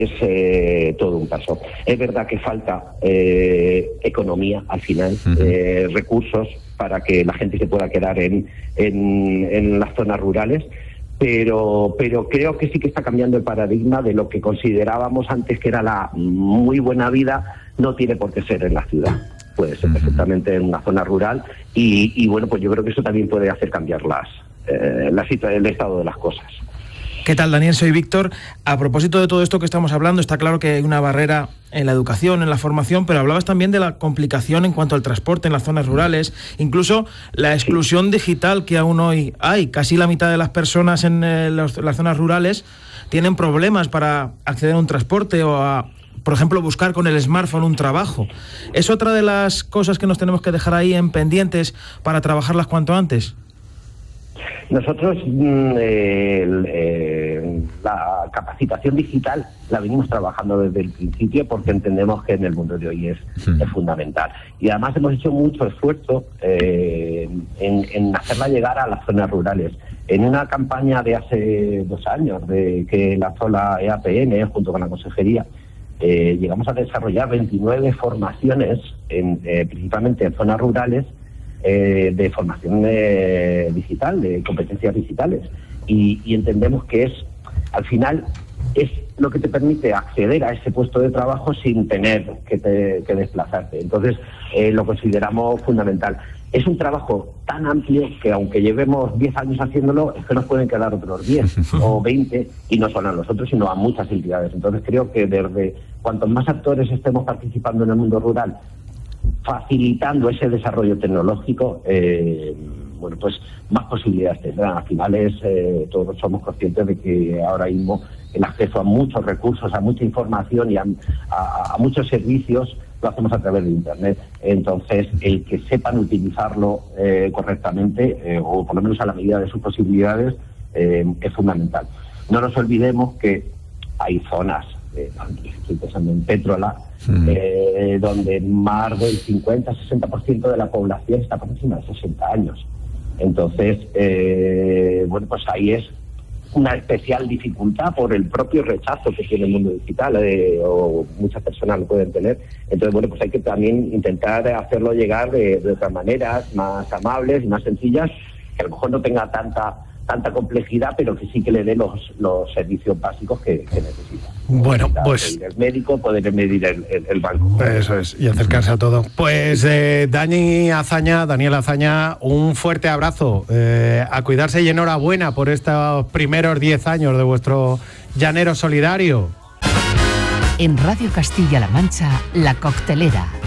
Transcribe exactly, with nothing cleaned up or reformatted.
es eh, todo un paso. Es verdad que falta eh, economía al final, uh-huh. eh, recursos para que la gente se pueda quedar en, en, en las zonas rurales, pero, pero creo que sí que está cambiando el paradigma de lo que considerábamos antes que era la muy buena vida, no tiene por qué ser en la ciudad. Puede ser uh-huh. perfectamente en una zona rural y, y bueno, pues yo creo que eso también puede hacer cambiar las, eh, la situa- el estado de las cosas. ¿Qué tal, Daniel? Soy Víctor. A propósito de todo esto que estamos hablando, está claro que hay una barrera en la educación, en la formación, pero hablabas también de la complicación en cuanto al transporte en las zonas rurales, incluso la exclusión digital que aún hoy hay. Casi la mitad de las personas en eh, los, las zonas rurales tienen problemas para acceder a un transporte o a, por ejemplo, buscar con el smartphone un trabajo. ¿Es otra de las cosas que nos tenemos que dejar ahí en pendientes para trabajarlas cuanto antes? Nosotros eh, eh, la capacitación digital la venimos trabajando desde el principio porque entendemos que en el mundo de hoy es, sí. es fundamental. Y además hemos hecho mucho esfuerzo eh, en, en hacerla llegar a las zonas rurales. En una campaña de hace dos años de que lanzó la E A P N junto con la Consejería, eh, llegamos a desarrollar veintinueve formaciones, en, eh, principalmente en zonas rurales, Eh, de formación eh, digital, de competencias digitales, y, y entendemos que es, al final, es lo que te permite acceder a ese puesto de trabajo sin tener que, te, que desplazarte. Entonces, eh, lo consideramos fundamental. Es un trabajo tan amplio que aunque llevemos diez años haciéndolo, es que nos pueden quedar otros diez o veinte, y no solo a nosotros, sino a muchas entidades. Entonces creo que desde cuantos más actores estemos participando en el mundo rural, facilitando ese desarrollo tecnológico, eh, bueno, pues más posibilidades tendrán. Al final es, eh, todos somos conscientes de que ahora mismo el acceso a muchos recursos, a mucha información y a, a, a muchos servicios lo hacemos a través de Internet. Entonces, el que sepan utilizarlo eh, correctamente, eh, o por lo menos a la medida de sus posibilidades, eh, es fundamental. No nos olvidemos que hay zonas, eh, estoy pensando en Pétrola, Mm. Eh, donde más del cincuenta a sesenta por ciento de la población está por encima de sesenta años. Entonces, eh, bueno, pues ahí es una especial dificultad por el propio rechazo que tiene el mundo digital, eh, o muchas personas lo pueden tener. Entonces, bueno, pues hay que también intentar hacerlo llegar de, de otras maneras, más amables y más sencillas, que a lo mejor no tenga tanta tanta complejidad, pero que sí que le dé los, los servicios básicos que, que necesita. Bueno, necesita pues... el médico, poder medir el, el, el banco. Eso es, y acercarse a todo. Pues eh, Dani Azaña, Daniel Azaña, un fuerte abrazo. Eh, a cuidarse y enhorabuena por estos primeros diez años de vuestro Llanero Solidario. En Radio Castilla-La Mancha, La Coctelera.